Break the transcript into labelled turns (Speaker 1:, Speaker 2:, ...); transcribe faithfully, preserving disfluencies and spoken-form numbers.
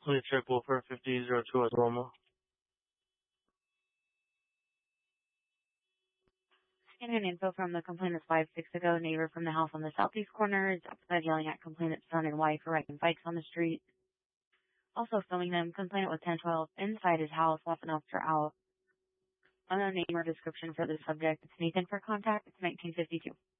Speaker 1: Please check Wolfer fifty oh two at Roma.
Speaker 2: Scanning info from the complainant's five six ago neighbor from the house on the southeast corner is outside yelling at complainant's son and wife for riding bikes on the street. Also filming them, complainant with ten twelve inside his house, left an officer out. Unknown name or description for the subject. It's Nathan for contact. It's nineteen fifty-two.